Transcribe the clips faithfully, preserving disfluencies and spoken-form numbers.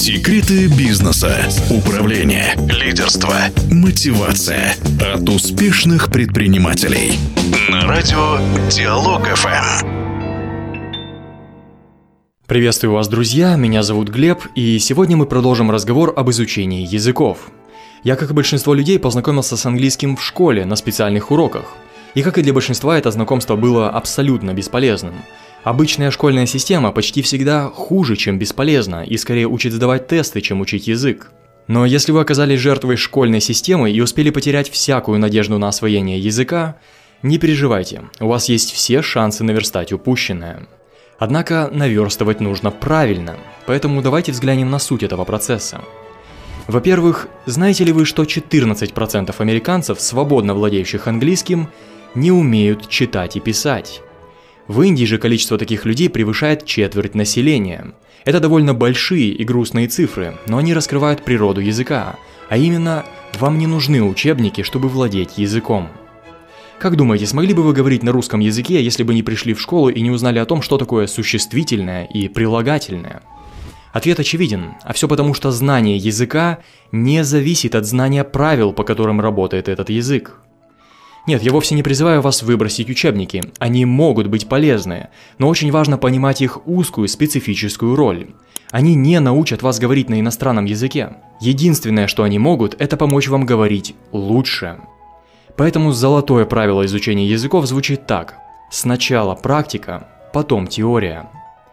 Секреты бизнеса, управления, лидерства, мотивация от успешных предпринимателей. На радио Диалог эф эм. Приветствую вас, друзья, меня зовут Глеб, и сегодня мы продолжим разговор об изучении языков. Я, как и большинство людей, познакомился с английским в школе на специальных уроках. И как и для большинства, это знакомство было абсолютно бесполезным. Обычная школьная система почти всегда хуже, чем бесполезна, и скорее учит сдавать тесты, чем учить язык. Но если вы оказались жертвой школьной системы и успели потерять всякую надежду на освоение языка, не переживайте, у вас есть все шансы наверстать упущенное. Однако наверстывать нужно правильно, поэтому давайте взглянем на суть этого процесса. Во-первых, знаете ли вы, что четырнадцать процентов американцев, свободно владеющих английским, не умеют читать и писать? В Индии же количество таких людей превышает четверть населения. Это довольно большие и грустные цифры, но они раскрывают природу языка, а именно, вам не нужны учебники, чтобы владеть языком. Как думаете, смогли бы вы говорить на русском языке, если бы не пришли в школу и не узнали о том, что такое существительное и прилагательное? Ответ очевиден, а все потому, что знание языка не зависит от знания правил, по которым работает этот язык. Нет, я вовсе не призываю вас выбросить учебники, они могут быть полезны, но очень важно понимать их узкую специфическую роль. Они не научат вас говорить на иностранном языке. Единственное, что они могут, это помочь вам говорить лучше. Поэтому золотое правило изучения языков звучит так: сначала практика, потом теория.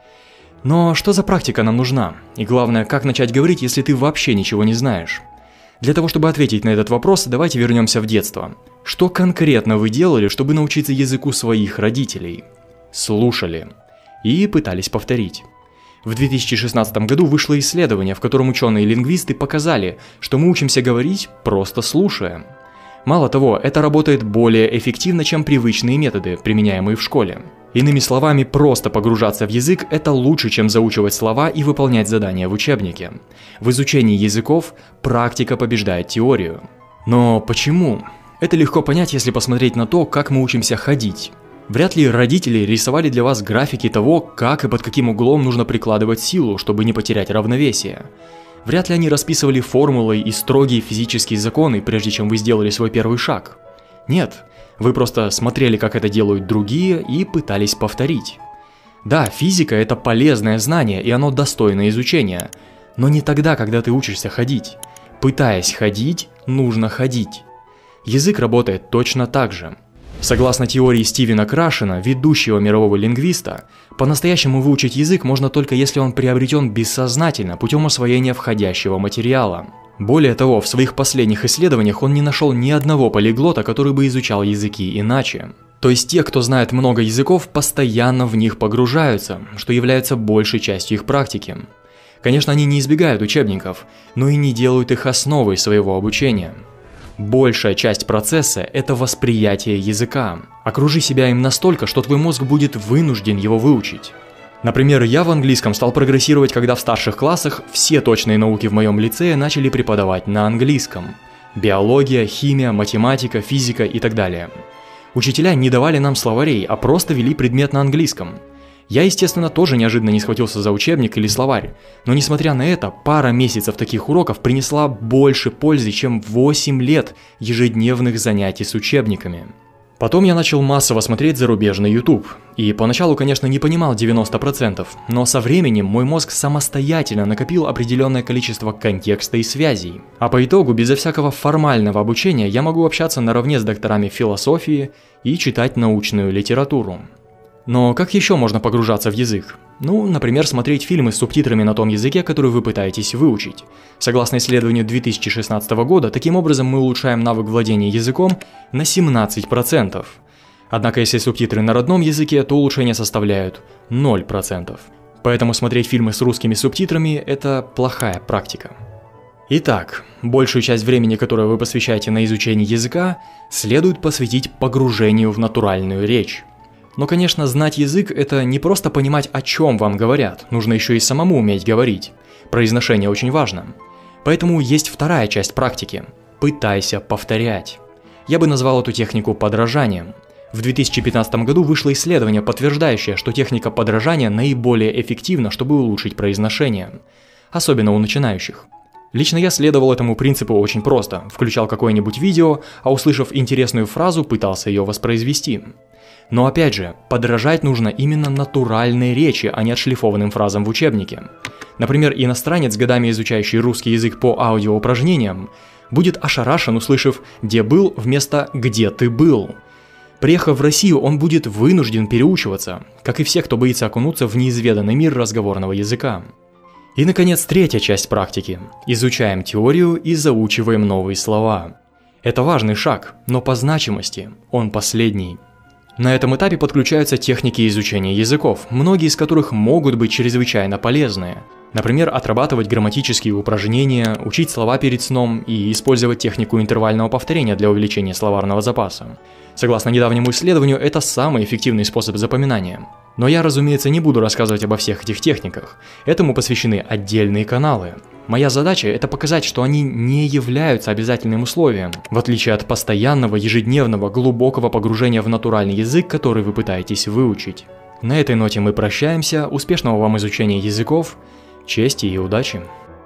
Но что за практика нам нужна? И главное, как начать говорить, если ты вообще ничего не знаешь? Для того, чтобы ответить на этот вопрос, давайте вернемся в детство. Что конкретно вы делали, чтобы научиться языку своих родителей? Слушали. И пытались повторить. В две тысячи шестнадцатом году вышло исследование, в котором ученые-лингвисты показали, что мы учимся говорить, просто слушая. Мало того, это работает более эффективно, чем привычные методы, применяемые в школе. Иными словами, просто погружаться в язык – это лучше, чем заучивать слова и выполнять задания в учебнике. В изучении языков практика побеждает теорию. Но почему? Это легко понять, если посмотреть на то, как мы учимся ходить. Вряд ли родители рисовали для вас графики того, как и под каким углом нужно прикладывать силу, чтобы не потерять равновесие. Вряд ли они расписывали формулы и строгие физические законы, прежде чем вы сделали свой первый шаг. Нет, вы просто смотрели, как это делают другие, и пытались повторить. Да, физика – это полезное знание, и оно достойно изучения. Но не тогда, когда ты учишься ходить. Пытаясь ходить, нужно ходить. Язык работает точно так же. Согласно теории Стивена Крашена, ведущего мирового лингвиста, по-настоящему выучить язык можно только если он приобретен бессознательно путем освоения входящего материала. Более того, в своих последних исследованиях он не нашел ни одного полиглота, который бы изучал языки иначе. То есть те, кто знает много языков, постоянно в них погружаются, что является большей частью их практики. Конечно, они не избегают учебников, но и не делают их основой своего обучения. Большая часть процесса – это восприятие языка. Окружи себя им настолько, что твой мозг будет вынужден его выучить. Например, я в английском стал прогрессировать, когда в старших классах все точные науки в моем лицее начали преподавать на английском. Биология, химия, математика, физика и так далее. Учителя не давали нам словарей, а просто вели предмет на английском. Я, естественно, тоже неожиданно не схватился за учебник или словарь, но несмотря на это, пара месяцев таких уроков принесла больше пользы, чем восемь лет ежедневных занятий с учебниками. Потом я начал массово смотреть зарубежный YouTube, и поначалу, конечно, не понимал девяносто процентов, но со временем мой мозг самостоятельно накопил определенное количество контекста и связей. А по итогу, безо всякого формального обучения, я могу общаться наравне с докторами философии и читать научную литературу. Но как еще можно погружаться в язык? Ну, например, смотреть фильмы с субтитрами на том языке, который вы пытаетесь выучить. Согласно исследованию две тысячи шестнадцатого года, таким образом мы улучшаем навык владения языком на семнадцать процентов. Однако, если субтитры на родном языке, то улучшения составляют ноль процентов. Поэтому смотреть фильмы с русскими субтитрами – это плохая практика. Итак, большую часть времени, которое вы посвящаете на изучение языка, следует посвятить погружению в натуральную речь. Но, конечно, знать язык – это не просто понимать, о чем вам говорят, нужно еще и самому уметь говорить. Произношение очень важно. Поэтому есть вторая часть практики – пытайся повторять. Я бы назвал эту технику подражанием. В две тысячи пятнадцатом году вышло исследование, подтверждающее, что техника подражания наиболее эффективна, чтобы улучшить произношение. особенно у начинающих. Лично я следовал этому принципу очень просто. Включал какое-нибудь видео, а услышав интересную фразу, пытался ее воспроизвести. Но опять же, подражать нужно именно натуральной речи, а не отшлифованным фразам в учебнике. Например, иностранец, годами изучающий русский язык по аудиоупражнениям, будет ошарашен, услышав «где был» вместо «где ты был». Приехав в Россию, он будет вынужден переучиваться, как и все, кто боится окунуться в неизведанный мир разговорного языка. И, наконец, третья часть практики. Изучаем теорию и заучиваем новые слова. Это важный шаг, но по значимости он последний. На этом этапе подключаются техники изучения языков, многие из которых могут быть чрезвычайно полезны. Например, отрабатывать грамматические упражнения, учить слова перед сном и использовать технику интервального повторения для увеличения словарного запаса. Согласно недавнему исследованию, это самый эффективный способ запоминания. Но я, разумеется, не буду рассказывать обо всех этих техниках. Этому посвящены отдельные каналы. Моя задача – это показать, что они не являются обязательным условием, в отличие от постоянного, ежедневного, глубокого погружения в натуральный язык, который вы пытаетесь выучить. На этой ноте мы прощаемся. Успешного вам изучения языков, чести и удачи!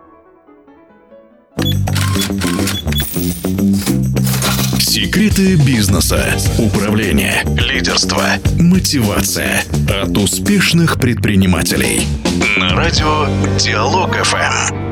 Секреты бизнеса, управление, лидерство, мотивация от успешных предпринимателей. На радио Диалог эф эм.